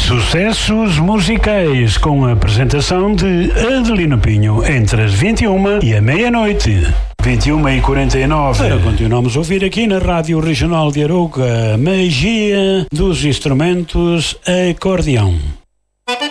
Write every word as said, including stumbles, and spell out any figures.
Sucessos musicais com a apresentação de Adelino Pinho entre as vinte e uma e a meia-noite. vinte e uma e quarenta e nove. Para continuamos a ouvir aqui na Rádio Regional de Arouca, magia dos instrumentos acordeão.